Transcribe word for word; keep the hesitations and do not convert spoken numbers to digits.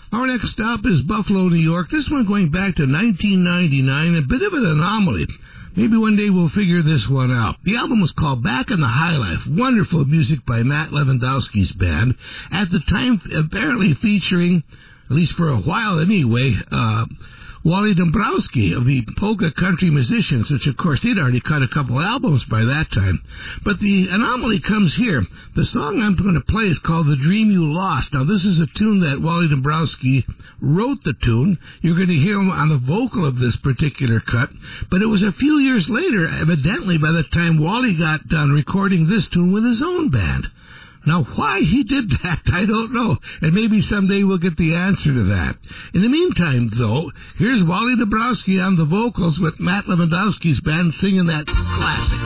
Our next stop is Buffalo, New York. This one going back to nineteen ninety-nine, a bit of an anomaly. Maybe one day we'll figure this one out. The album was called Back in the High Life. Wonderful music by Matt Lewandowski's band. At the time, apparently featuring, at least for a while anyway, uh, Wally Dombrowski of the Polka Country Musicians, which of course they'd already cut a couple albums by that time. But the anomaly comes here. The song I'm going to play is called The Dream You Lost. Now this is a tune that Wally Dombrowski wrote the tune. You're going to hear him on the vocal of this particular cut. But it was a few years later, evidently by the time Wally got done recording this tune with his own band. Now, why he did that, I don't know, and maybe someday we'll get the answer to that. In the meantime, though, here's Wally Dombrowski on the vocals with Matt Lewandowski's band singing that classic.